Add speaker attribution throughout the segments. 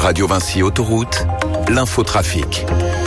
Speaker 1: Radio Vinci Autoroute, l'infotrafic.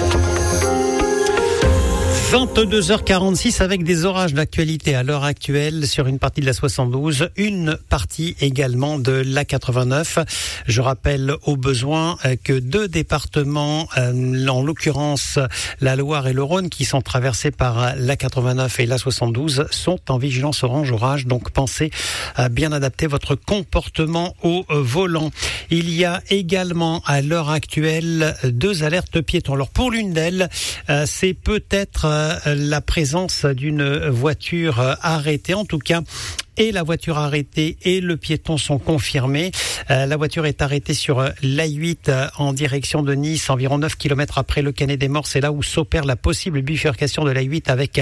Speaker 2: 22h46 avec des orages d'actualité à l'heure actuelle sur une partie de la 72, une partie également de la 89. Je rappelle au besoin que deux départements, en l'occurrence la Loire et le Rhône, qui sont traversés par la 89 et la 72, sont en vigilance orange orage. Donc pensez à bien adapter votre comportement au volant. Il y a également à l'heure actuelle deux alertes piétons. Alors pour l'une d'elles, c'est peut-être la présence d'une voiture arrêtée, en tout cas. Et la voiture arrêtée et le piéton sont confirmés. La voiture est arrêtée sur l'A8 en direction de Nice, environ 9 km après le Canet des Morts. C'est là où s'opère la possible bifurcation de l'A8 avec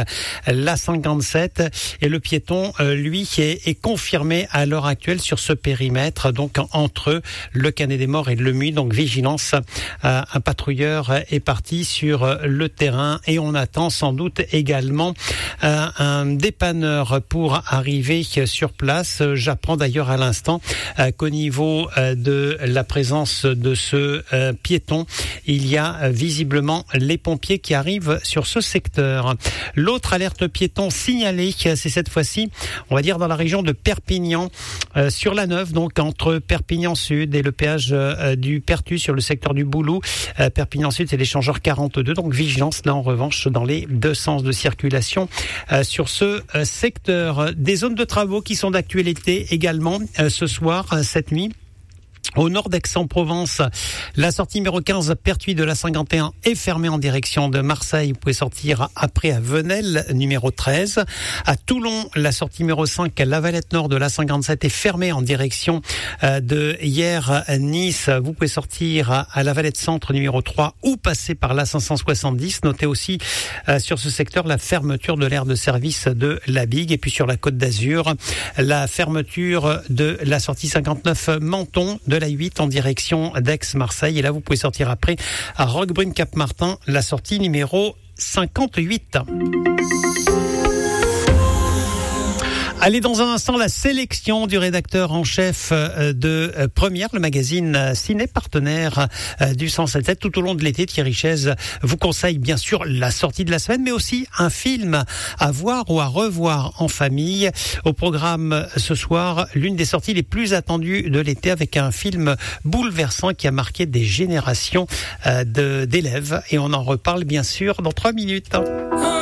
Speaker 2: l'A57. Et le piéton, lui, est confirmé à l'heure actuelle sur ce périmètre, donc entre le Canet des Morts et le Muy. Donc vigilance, un patrouilleur est parti sur le terrain et on attend sans doute également un dépanneur pour arriver sur place. J'apprends d'ailleurs à l'instant qu'au niveau de la présence de ce piéton, il y a visiblement les pompiers qui arrivent sur ce secteur. L'autre alerte piéton signalée, c'est cette fois-ci, on va dire dans la région de Perpignan, sur la 9, donc entre Perpignan Sud et le péage du Pertus sur le secteur du Boulou. Perpignan Sud, c'est l'échangeur 42, donc vigilance là en revanche dans les deux sens de circulation sur ce secteur. Des zones de travaux qui sont d'actualité également ce soir, cette nuit. Au nord d'Aix-en-Provence, la sortie numéro 15 Pertuis de la 51 est fermée en direction de Marseille. Vous pouvez sortir après à Venelle, numéro 13. À Toulon, la sortie numéro 5 La Valette Nord de la 57 est fermée en direction de Nice. Vous pouvez sortir à La Valette Centre, numéro 3 ou passer par la 570. Notez aussi sur ce secteur la fermeture de l'aire de service de la Bigue. Et puis sur la Côte d'Azur, la fermeture de la sortie 59 Menton de la 8 en direction d'Aix-Marseille. Et là, vous pouvez sortir après à Roquebrune-Cap-Martin, la sortie numéro 58. Allez, dans un instant, la sélection du rédacteur en chef de Première, le magazine ciné partenaire du 107.7 tout au long de l'été. Thierry Chaise vous conseille bien sûr la sortie de la semaine, mais aussi un film à voir ou à revoir en famille. Au programme ce soir, l'une des sorties les plus attendues de l'été avec un film bouleversant qui a marqué des générations d'élèves. Et on en reparle bien sûr dans 3 minutes.